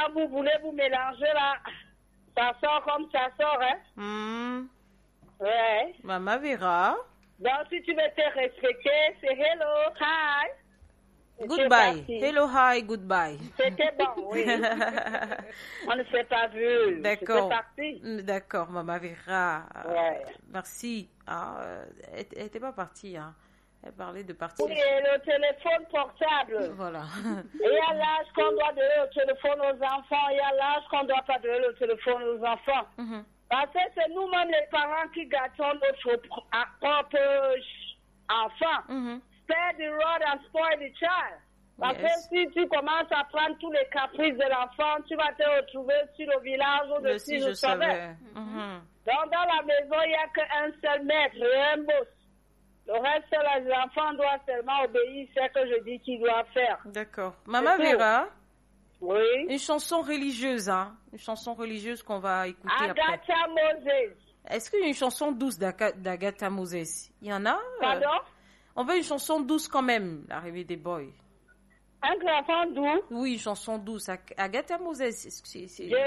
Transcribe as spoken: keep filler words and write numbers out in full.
quand vous voulez vous mélanger là, ça sort comme ça sort, hein? Mm. Ouais. Maman verra. Donc, si tu veux te respecter, c'est hello, hi. Goodbye. Hello, hi, goodbye. C'était bon, oui. On ne s'est pas vu. D'accord. Parti. D'accord, Maman Vera. Ouais. Merci. Ah, elle n'était pas partie. Hein. Elle parlait de partir. Oui, et le téléphone portable. Voilà. Il y a l'âge qu'on doit donner le téléphone aux enfants. Il y a l'âge qu'on ne doit pas donner le téléphone aux enfants. Mm-hmm. Parce que c'est nous-mêmes les parents qui gâtons notre propre enfant. Mm-hmm. Spare the rod and spoil the child. Parce yes. que si tu commences à prendre tous les caprices de l'enfant, tu vas te retrouver sur le village où de si je savais. Mm-hmm. Donc dans la maison, il n'y a qu'un seul maître et un boss. Le reste, les enfants doivent seulement obéir à ce que je dis qu'ils doivent faire. D'accord. Maman Vera? Oui. Une chanson religieuse, hein? Une chanson religieuse qu'on va écouter Agatha après. Agatha Moses. Est-ce qu'il y a une chanson douce d'Agatha Moses? Il y en a? Pardon? Euh, on veut une chanson douce quand même, l'arrivée des boys. Un chanson douce? Oui, une chanson douce. Agatha Moses, c'est...